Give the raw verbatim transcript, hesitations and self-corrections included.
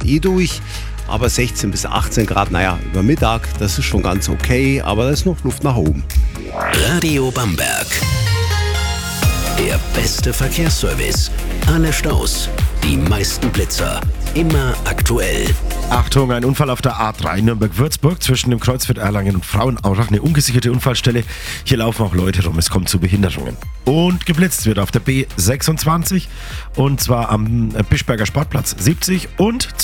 eh durch. Aber sechzehn bis achtzehn Grad, naja, über Mittag, das ist schon ganz okay, aber da ist noch Luft nach oben. Radio Bamberg. Der beste Verkehrsservice. Alle Staus, die meisten Blitzer. Immer aktuell. Achtung, ein Unfall auf der A drei Nürnberg-Würzburg zwischen dem Kreuzviertel Erlangen und Frauenaurach. Eine ungesicherte Unfallstelle. Hier laufen auch Leute rum, es kommt zu Behinderungen. Und geblitzt wird auf der B sechsundzwanzig und zwar am Bischberger Sportplatz siebzig und